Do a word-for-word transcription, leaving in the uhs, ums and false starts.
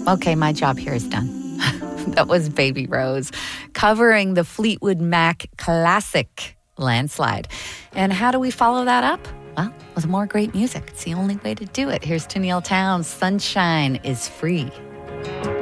Okay, my job here is done. That was Baby Rose covering the Fleetwood Mac classic Landslide. And how do we follow that up? Well, with more great music. It's the only way to do it. Here's Tenille Townes, Sunshine is Free.